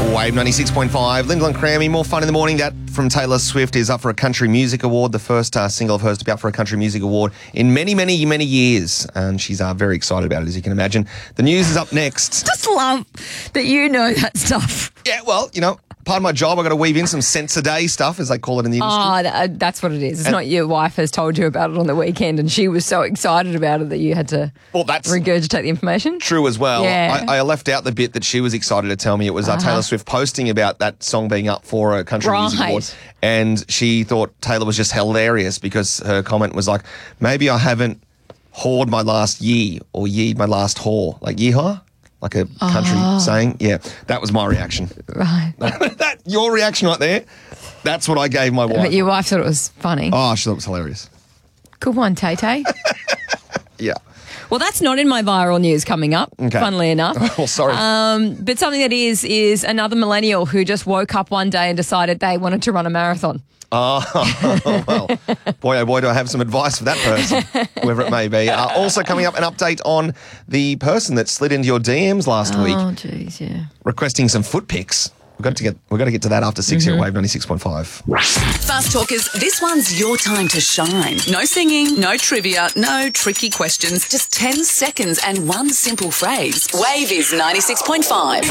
Wave 96.5. Lyndall and Crammy, more fun in the morning. That from Taylor Swift is up for a Country Music Award, the first single of hers to be up for a Country Music Award in many, many, many years. And she's very excited about it, as you can imagine. The news is up next. Just love that you know that stuff. Yeah, well, part of my job, I've got to weave in some cents a day stuff, as they call it in the industry. Oh, that's what it is. It's not your wife has told you about it on the weekend and she was so excited about it that you had to regurgitate the information? True as well. Yeah. I left out the bit that she was excited to tell me. It was Taylor Swift posting about that song being up for a Country Music Award. And she thought Taylor was just hilarious because her comment was like, maybe I haven't whored my last year or yeared my last whore. Like yeehaw? Like a country saying. Yeah, that was my reaction. Right. Your reaction right there, that's what I gave my wife. But your wife thought it was funny. Oh, she thought it was hilarious. Good one, Tay-Tay. Yeah. Well, that's not in my viral news coming up, funnily enough. Oh, sorry. But something that is another millennial who just woke up one day and decided they wanted to run a marathon. Oh, well, boy, oh boy, do I have some advice for that person, whoever it may be. Also coming up, an update on the person that slid into your DMs last week. Oh, jeez, yeah. Requesting some foot pics. We've got to get to that after 6 here at Wave 96.5. Fast Talkers, this one's your time to shine. No singing, no trivia, no tricky questions, just 10 seconds and one simple phrase. Wave is 96.5.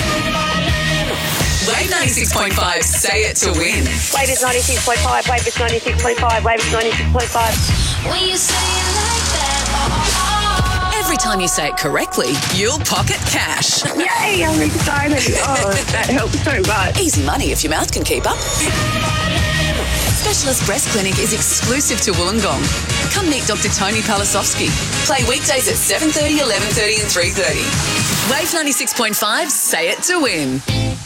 Wave 96.5, say it to win. Wave is 96.5, Wave is 96.5, Wave is 96.5. When you say it like that, Every time you say it correctly, you'll pocket cash. Yay, I'm excited. Oh, that helps so much. Easy money if your mouth can keep up. Specialist Breast Clinic is exclusive to Wollongong. Come meet Dr. Tony Palasovsky. Play weekdays at 7:30, 11:30 and 3:30. Wave 96.5, say it to win.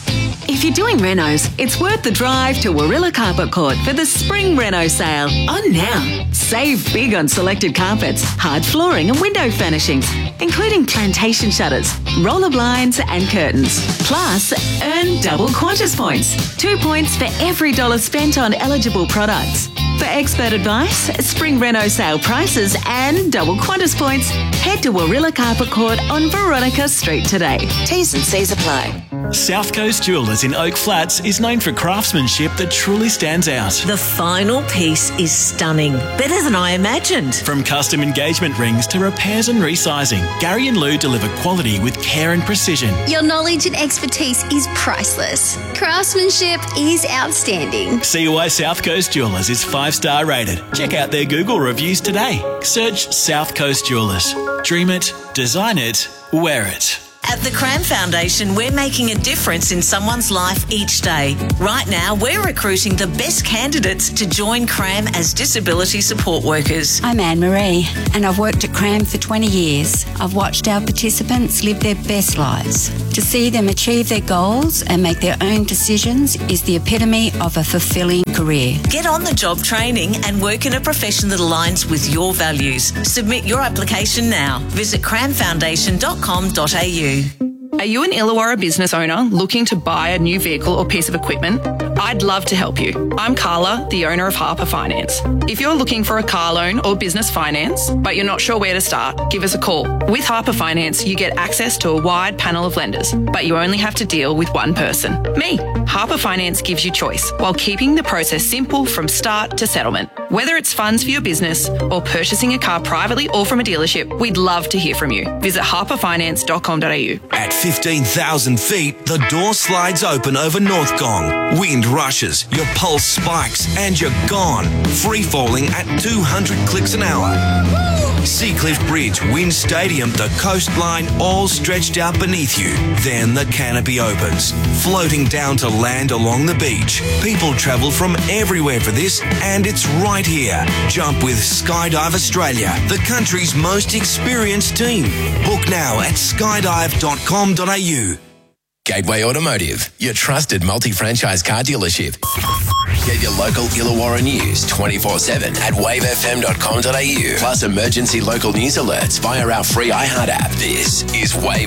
If you're doing renos, it's worth the drive to Warilla Carpet Court for the Spring Reno Sale. On now. Save big on selected carpets, hard flooring and window furnishings, including plantation shutters, roller blinds and curtains. Plus, earn double Qantas points. 2 points for every $1 spent on eligible products. For expert advice, Spring Reno Sale prices and double Qantas points, head to Warilla Carpet Court on Veronica Street today. T's and C's apply. South Coast Jewellers in Oak Flats is known for craftsmanship that truly stands out. The final piece is stunning. Better than I imagined. From custom engagement rings to repairs and resizing, Gary and Lou deliver quality with care and precision. your knowledge and expertise is priceless. Craftsmanship is outstanding. See why South Coast Jewellers is 5-star rated. Check out their Google reviews today. Search South Coast Jewellers. Dream it, design it, wear it. At the Cram Foundation, we're making a difference in someone's life each day. Right now, we're recruiting the best candidates to join Cram as disability support workers. I'm Anne-Marie and I've worked at Cram for 20 years. I've watched our participants live their best lives. To see them achieve their goals and make their own decisions is the epitome of a fulfilling career. Get on the job training and work in a profession that aligns with your values. Submit your application now. Visit cramfoundation.com.au. Are you an Illawarra business owner looking to buy a new vehicle or piece of equipment? I'd love to help you. I'm Carla, the owner of Harper Finance. If you're looking for a car loan or business finance, but you're not sure where to start, give us a call. With Harper Finance, you get access to a wide panel of lenders, but you only have to deal with one person, me. Harper Finance gives you choice while keeping the process simple from start to settlement. Whether it's funds for your business or purchasing a car privately or from a dealership, we'd love to hear from you. Visit harperfinance.com.au. At 15,000 feet, the door slides open over North Gong. Wind rushes, your pulse spikes, and you're gone. Free falling at 200 clicks an hour. Seacliff Bridge, Wind Stadium, the coastline, all stretched out beneath you. Then the canopy opens, floating down to land along the beach. People travel from everywhere for this, and it's right here. Jump with Skydive Australia, the country's most experienced team. Book now at skydive.com.au. Gateway Automotive, your trusted multi-franchise car dealership. Get your local Illawarra news 24/7 at wavefm.com.au. Plus emergency local news alerts via our free iHeart app. This is Wave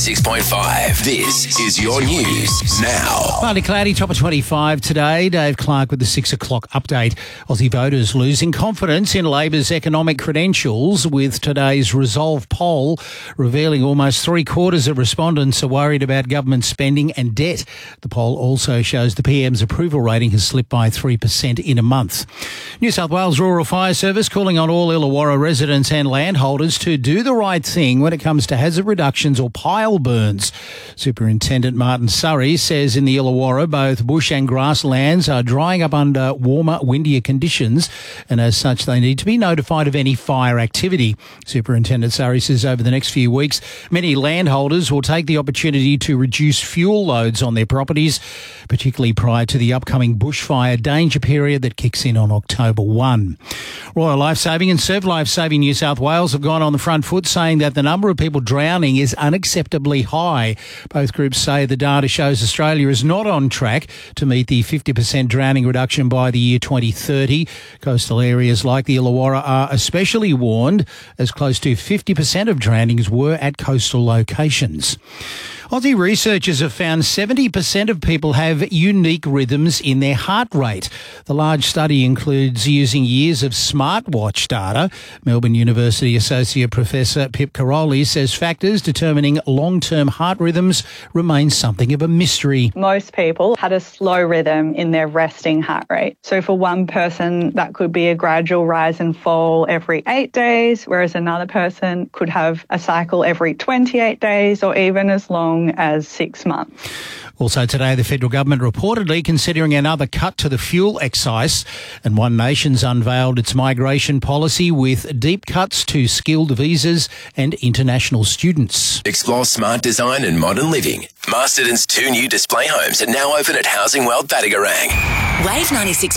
96.5. This is your news now. Partly cloudy, top of 25 today. Dave Clark with the 6 o'clock update. Aussie voters losing confidence in Labor's economic credentials with today's Resolve poll revealing almost 3/4 of respondents are worried about government spending and debt. The poll also shows the PM's approval rating has slipped by 3% in a month. New South Wales Rural Fire Service calling on all Illawarra residents and landholders to do the right thing when it comes to hazard reductions or pile burns. Superintendent Martin Surrey says in the Illawarra both bush and grasslands are drying up under warmer, windier conditions, and as such they need to be notified of any fire activity. Superintendent Surrey says over the next few weeks many landholders will take the opportunity to reduce fuel loads on their properties, particularly prior to the upcoming bushfire danger period that kicks in on October 1. Royal Lifesaving and Serve Lifesaving New South Wales have gone on the front foot saying that the number of people drowning is unacceptably high. Both groups say the data shows Australia is not on track to meet the 50% drowning reduction by the year 2030. Coastal areas like the Illawarra are especially warned, as close to 50% of drownings were at coastal locations. Aussie researchers have found 70% of people have unique rhythms in their heart rate. The large study includes using years of smartwatch data. Melbourne University Associate Professor Pip Caroli says factors determining long-term heart rhythms remain something of a mystery. Most people had a slow rhythm in their resting heart rate. So for one person, that could be a gradual rise and fall every 8 days, whereas another person could have a cycle every 28 days or even as long as 6 months. Also today, the federal government reportedly considering another cut to the fuel excise, and One Nation's unveiled its migration policy with deep cuts to skilled visas and international students. Explore smart design and modern living. Masterton's 2 new display homes are now open at Housing World Battigarang. Wave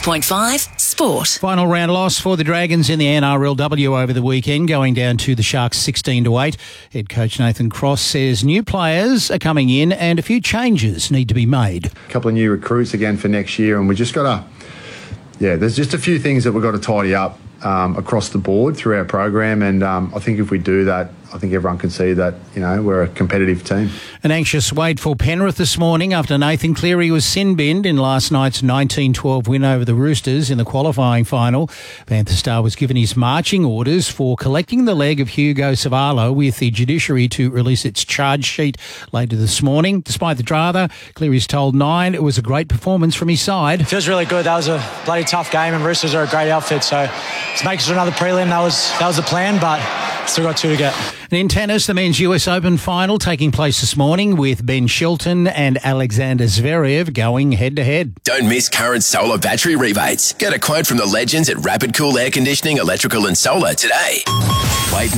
96.5 Sport. Final round loss for the Dragons in the NRLW over the weekend, going down to the Sharks 16-8. Head coach Nathan Cross says new players are coming in and a few changes need to be made. A couple of new recruits again for next year, and we just got to, there's just a few things that we've got to tidy up across the board through our program, and I think if we do that, I think everyone can see that, we're a competitive team. An anxious wait for Penrith this morning after Nathan Cleary was sin-binned in last night's 19-12 win over the Roosters in the qualifying final. Panther star was given his marching orders for collecting the leg of Hugo Savalo, with the judiciary to release its charge sheet later this morning. Despite the drama, Cleary's told Nine it was a great performance from his side. Feels really good. That was a bloody tough game, and Roosters are a great outfit, so to make it to another prelim, that was the plan, but still got 2 to get. And in tennis, the men's US Open final taking place this morning with Ben Shelton and Alexander Zverev going head-to-head. Don't miss current solar battery rebates. Get a quote from the legends at Rapid Cool Air Conditioning, Electrical and Solar today. Wave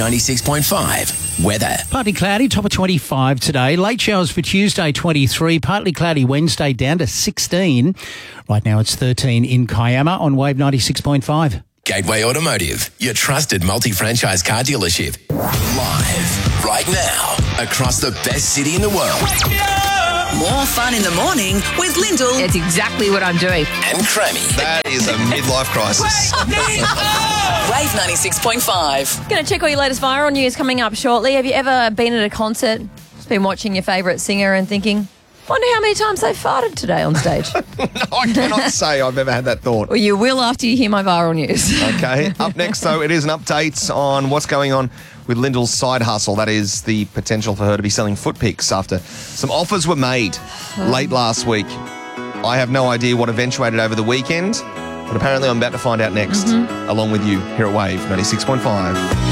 96.5 weather. Partly cloudy, top of 25 today. Late showers for Tuesday, 23. Partly cloudy Wednesday, down to 16. Right now it's 13 in Kiama on Wave 96.5. Gateway Automotive, your trusted multi-franchise car dealership. Live right now across the best city in the world. More fun in the morning with Lyndall. It's exactly what I'm doing. And Crammy. That is a midlife crisis. Wave 96.5. Going to check all your latest viral news coming up shortly. Have you ever been at a concert, just been watching your favourite singer and thinking, wonder how many times they farted today on stage? No, I cannot say I've ever had that thought. Well, you will after you hear my viral news. Okay. Up next, though, it is an update on what's going on with Lyndall's side hustle. That is the potential for her to be selling foot pics after some offers were made late last week. I have no idea what eventuated over the weekend, but apparently I'm about to find out next, along with you here at Wave 96.5.